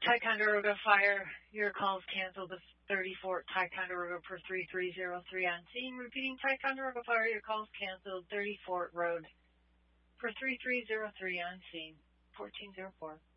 Ticonderoga Fire, your call's canceled. The 30 Fort Ticonderoga per 3303 on scene. Repeating, Ticonderoga Fire, your call's canceled. 30 Fort Road per 3303 on scene. 1404.